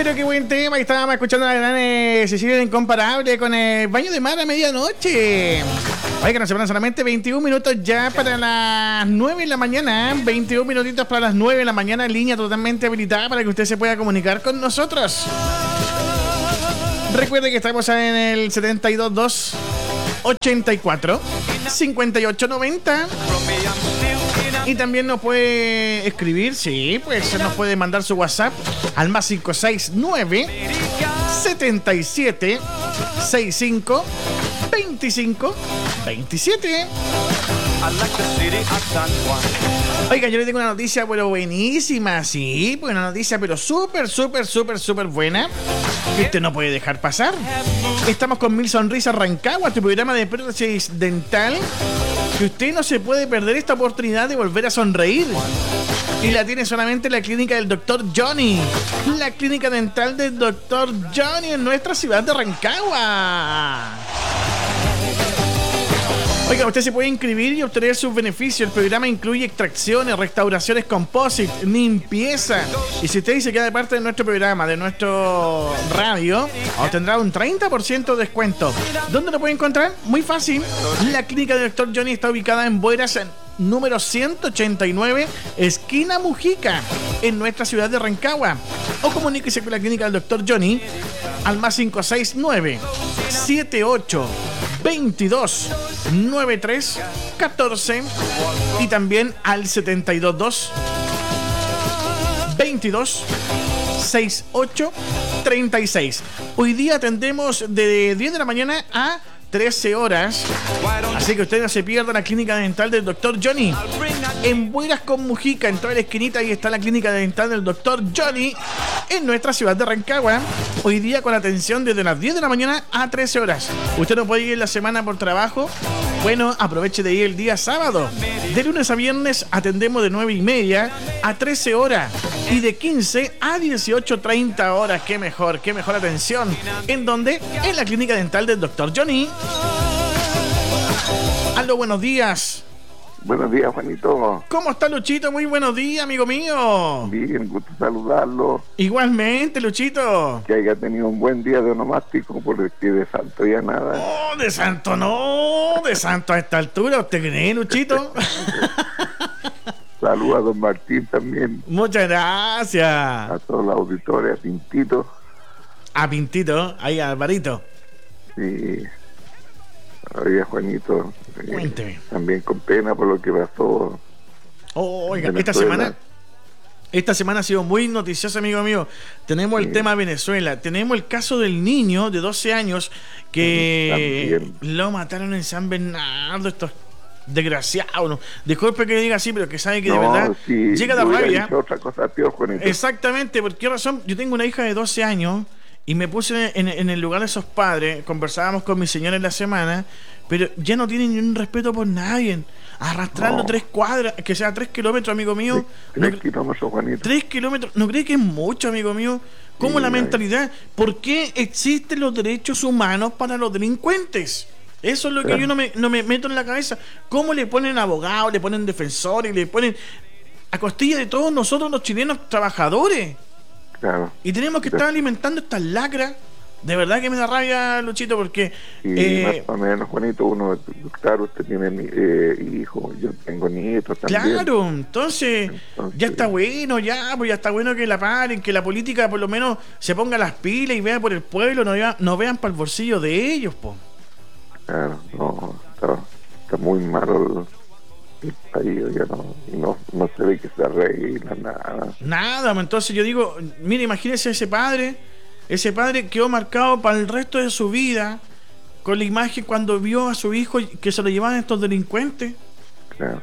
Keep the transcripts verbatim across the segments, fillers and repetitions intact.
Pero qué buen tema, y estábamos escuchando a la gran eh, Cecilia Incomparable con el baño de mar a medianoche. Oigan, nos separan solamente veintiún minutos ya para las nueve de la mañana. veintiún minutitos para las nueve de la mañana, línea totalmente habilitada para que usted se pueda comunicar con nosotros. Recuerde que estamos en el setenta y dos dos ochenta y cuatro cincuenta y ocho noventa. Y también nos puede escribir, sí, pues nos puede mandar su WhatsApp al más cinco seis nueve setenta y siete sesenta y cinco veinticinco veintisiete. Oiga, yo le tengo una noticia, pero buenísima, sí, pues una noticia, pero súper, súper, súper, súper buena, que usted no puede dejar pasar. Estamos con Mil Sonrisas Rancagua, tu programa de prótesis dental, que usted no se puede perder esta oportunidad de volver a sonreír. Y la tiene solamente la clínica del doctor Johnny, la clínica dental del doctor Johnny en nuestra ciudad de Rancagua. Oiga, usted se puede inscribir y obtener sus beneficios. El programa incluye extracciones, restauraciones composite, limpieza. Y si usted dice que de parte de nuestro programa, de nuestro radio, obtendrá un treinta por ciento de descuento. ¿Dónde lo puede encontrar? Muy fácil. La clínica del doctor Johnny está ubicada en Bueras, número ciento ochenta y nueve, esquina Mujica, en nuestra ciudad de Rancagua. O comuníquese con la clínica del doctor Johnny al más cinco seis nueve siete ocho veintidós noventa y tres catorce y también al setenta y dos dos veintidós sesenta y ocho treinta y seis. Hoy día atendemos de diez de la mañana a trece horas, así que usted no se pierda la clínica dental del doctor Johnny en Bueras con Mujica, en toda la esquinita. Ahí está la clínica dental del doctor Johnny en nuestra ciudad de Rancagua. Hoy día con atención desde las diez de la mañana a trece horas. Usted no puede ir en la semana por trabajo, bueno, aproveche de ir el día sábado. De lunes a viernes atendemos de nueve y media a trece horas y de quince a dieciocho treinta horas. Qué mejor, qué mejor atención. ¿En dónde? En la clínica dental del doctor Johnny. Aló, buenos días. Buenos días, Juanito. ¿Cómo está, Luchito? Muy buenos días, amigo mío. Bien, gusto saludarlo. Igualmente, Luchito. Que haya tenido un buen día de onomástico, porque de santo ya nada. Oh, de santo no, de santo a esta altura. ¿Usted cree, Luchito? Saludos a don Martín también. Muchas gracias. A todos los auditores, a Pintito. A Pintito, ahí a Alvarito. Sí. Oiga, Juanito, cuénteme. Eh, también con pena por lo que pasó. Oh, oiga, esta semana esta semana ha sido muy noticiosa, amigo mío. Tenemos sí. el tema Venezuela, tenemos el caso del niño de doce años que también lo mataron en San Bernardo. Estos desgraciados, ¿no? Disculpe que diga así, pero que sabe que no, de verdad sí, llega la rabia. Otra cosa peor, Juanito. Exactamente, ¿por qué razón? Yo tengo una hija de doce años y me puse en, en el lugar de esos padres. Conversábamos con mi señora en la semana, pero ya no tienen ni un respeto por nadie. Arrastrarlo no. tres cuadras, que sea tres kilómetros, amigo mío. Tres, tres no, kilómetros, Juanito. Tres kilómetros, ¿no cree que es mucho, amigo mío? ¿Cómo sí, la mentalidad? ¿Por qué existen los derechos humanos para los delincuentes? Eso es lo que claro. yo no me, no me meto en la cabeza. ¿Cómo le ponen abogados, le ponen defensores, le ponen a costilla de todos nosotros los chilenos trabajadores? Claro. Y tenemos que estar alimentando estas lacras. De verdad que me da rabia, Luchito, porque... Sí, eh, más o menos, Juanito, uno, claro, usted tiene eh, hijos, yo tengo nietos también. Claro, entonces, entonces, ya está bueno, ya, pues ya está bueno que la paren, que la política por lo menos se ponga las pilas y vea por el pueblo, no, vea, no vean para el bolsillo de ellos, po. Claro, no, está, está muy malo el, el país, ya no, no, no se ve que se arregla nada. Nada, entonces yo digo, mire, imagínese ese padre... Ese padre quedó marcado para el resto de su vida con la imagen cuando vio a su hijo que se lo llevaban estos delincuentes. Claro.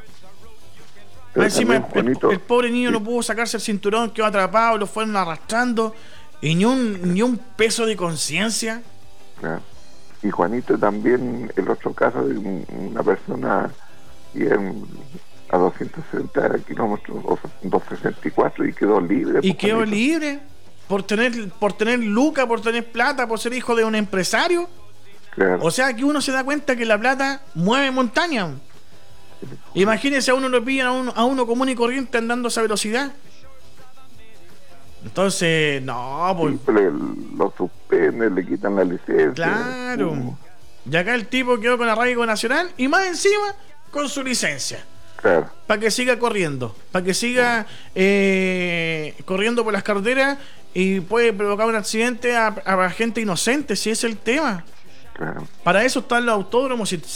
Encima el, el, el pobre niño sí. no pudo sacarse el cinturón, quedó atrapado, lo fueron arrastrando y ni un, ni un peso de conciencia. Claro. Y Juanito, también el otro caso de una persona y en, a doscientos sesenta kilómetros, doscientos sesenta y cuatro y quedó libre. Y quedó Juanito. libre. Por tener, por tener lucas, por tener plata, por ser hijo de un empresario. Claro. O sea que uno se da cuenta que la plata mueve montaña. Imagínese a uno lo pillan a uno, a uno común y corriente andando a esa velocidad. Entonces, no, pues. Siempre lo suspenden, le quitan la licencia. Claro. Uh. Y acá el tipo quedó con arraigo nacional y más encima con su licencia. Claro. Para que siga corriendo. Para que siga eh, corriendo por las carreteras y puede provocar un accidente a, a gente inocente, si es el tema. Claro. Para eso están los autódromos. Si